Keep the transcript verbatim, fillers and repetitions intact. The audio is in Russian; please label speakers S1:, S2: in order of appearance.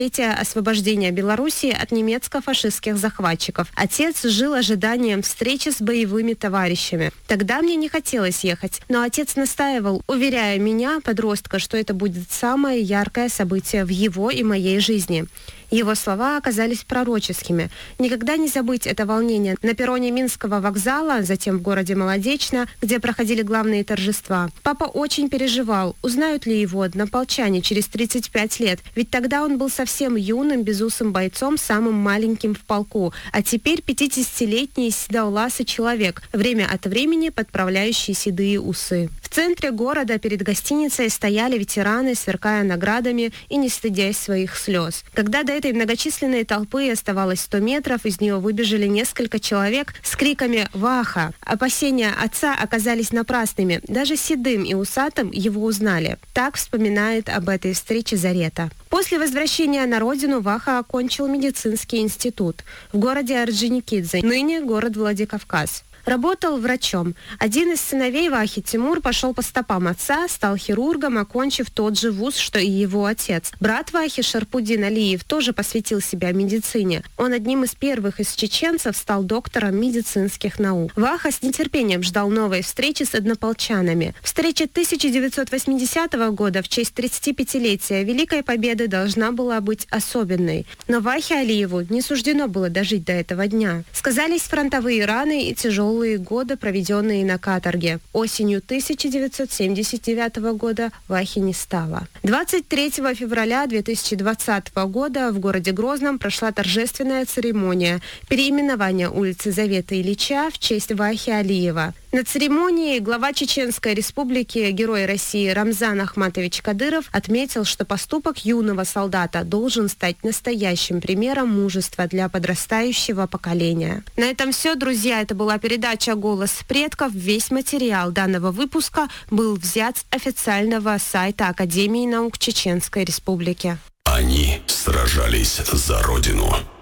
S1: освобождения Белоруссии от немецко-фашистских захватчиков. Отец жил ожиданием встречи с боевыми товарищами. Тогда мне не хотелось ехать, но отец настаивал, уверяя меня, подростка, что это будет самое яркое событие в его и моей жизни. Его слова оказались пророческими. Никогда не забыть это волнение на перроне Минского вокзала, затем в городе Молодечно, где проходили главные торжества. Папа очень переживал, узнают ли его однополчане через тридцать пять лет, ведь тогда он был совсем юным, безусым бойцом, самым маленьким в полку, а теперь пятидесятилетний седовласый человек, время от времени подправляющий седые усы. В центре города перед гостиницей стояли ветераны, сверкая наградами и не стыдясь своих слез. Когда до этой многочисленной толпы оставалось сто метров, из нее выбежали несколько человек с криками «Ваха!». Опасения отца оказались напрасными. Даже седым и усатым его узнали. Так вспоминает об этой встрече Зарета. После возвращения на родину Ваха окончил медицинский институт в городе Орджоникидзе, ныне город Владикавказ. Работал врачом. Один из сыновей Вахи, Тимур, пошел по стопам отца, стал хирургом, окончив тот же вуз, что и его отец. Брат Вахи, Шарпудин Алиев, тоже посвятил себя медицине. Он одним из первых из чеченцев стал доктором медицинских наук. Ваха с нетерпением ждал новой встречи с однополчанами. Встреча тысяча девятьсот восьмидесятого года в честь тридцатипятилетия Великой Победы должна была быть особенной. Но Вахе Алиеву не суждено было дожить до этого дня. Сказались фронтовые раны и тяжелые годы, проведенные на каторге. Осенью тысяча девятьсот семьдесят девятого года Вахи не стало. двадцать третьего февраля две тысячи двадцатого года в городе Грозном прошла торжественная церемония переименования улицы Завета Ильича в честь Вахи Алиева. На церемонии глава Чеченской Республики, герой России Рамзан Ахматович Кадыров отметил, что поступок юного солдата должен стать настоящим примером мужества для подрастающего поколения. На этом все, друзья. Это была передача «Голос предков». Весь материал данного выпуска был взят с официального сайта Академии наук Чеченской Республики.
S2: Они сражались за Родину.